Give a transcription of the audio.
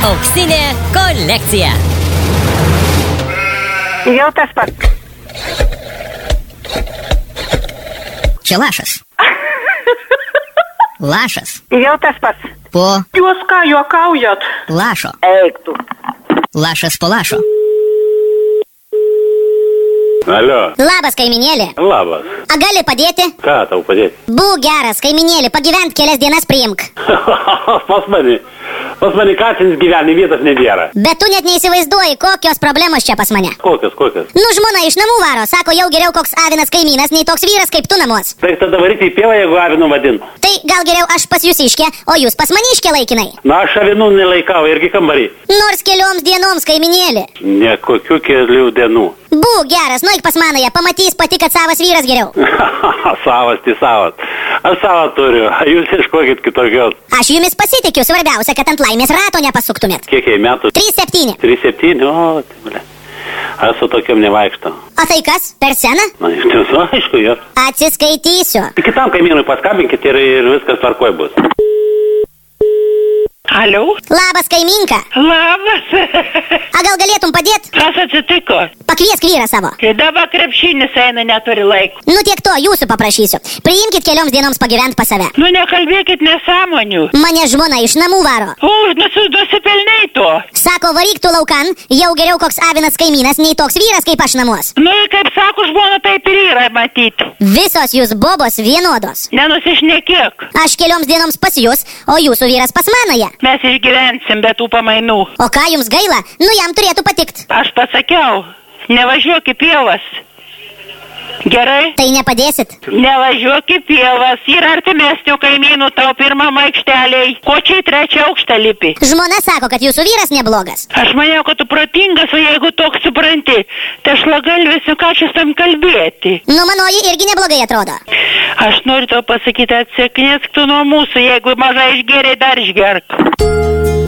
Auksinė kolekcija. Jau tas pats. Čia lašas. Lašas. Jau tas pats. Po Jūs ką, juokaujat? lašo. Eik tu. Lašas po lašo. Alio, Labas, kaiminėlė. labas. A gali padėti? Ką tau padėti? Būk geras, kaiminėlė, pagyvent kelias dienas priimk. Pas mane katinis gyvena, vietos nebėra. Bet tu net neįsivaizduoji, kokios problemos čia pas mane. Kokios? Nu, žmona iš namų varo, sako, jau geriau koks avinas kaimynas, nei toks vyras kaip tu namuos. Tai tada varyti į pievą, jeigu avinu vadinu. Tai gal geriau aš pas jūs iškę, o jūs pas maniškę laikinai. Na, aš avinų nelaikau, irgi kambarį. Nors kelioms dienoms, kaiminėlė. Ne kokių kelių dienų. Būk geras, nueik pas manąją, pamatys pati, kad savas vyras geriau. Savas, tai savas. Aš savą turiu, jūs ieškokit kitokios. Aš jumis pasitikiu, svarbiausia, kad ant laimės rato nepasuktumėt. Kiek jai metų? 3-7. 3-7, o, tai ble. Aš su tokiam nevaikštau. O tai kas, per seną? Na, iš tiesų, aišku, jo. Atsiskaitysiu. Kitam kaimynui paskambinkit ir viskas tvarkoj bus. Alio? Labas, kaiminka. Labas. A gal galėtum padėt? Kas atsitiko? Pakviesk vyrą savo. Kai dabar krepšinis eina, neturi laiko. Nu tiek to, jūsų paprašysiu. Priimkit kelioms dienoms pagyvent pas save. Nu, nekalbėkit nesąmonių. Mane žmona iš namų varo. O, nusipelnei to. Sako, varyk tu laukan, jau geriau koks avinas kaimynas, nei toks vyras kaip aš namuos. Nu, kaip sako žmona, taip ir yra matyti. Visos jūs bobos vienodos. Nenusišnekėk. Aš kelioms dienoms pas jūs, o jūsų vyras pas manąją. Mes išgyvensim be tų pamainų. O ką jums gaila? Nu jam turėtų patikt. Aš pasakiau, nevažiuok į pievas. Gerai? Tai nepadėsit. Nevažiuok į pievas. Yra artimesnių kaimynų tau pirmam aikšteliai. Ko čia į trečią aukštą lipi? Žmona sako, kad jūsų vyras neblogas. Aš maniau, kad tu protingas, o jeigu toks supranti, tai aš lagalvėsiu, ką čia tam kalbėti. Nu manoji irgi neblogai atrodo. Aš noriu tau pasakyti, atsiknėsk tu nuo mūsų, jeigu mažai išgėrė, dar išgerk.